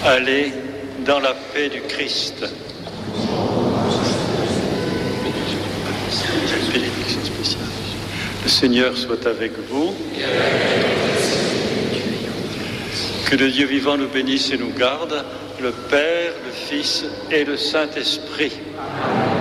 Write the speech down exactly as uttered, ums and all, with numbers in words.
Allez dans la paix du Christ. Bénédiction spéciale. Le Seigneur soit avec vous. Que le Dieu vivant nous bénisse et nous garde, le Père, le Fils et le Saint-Esprit.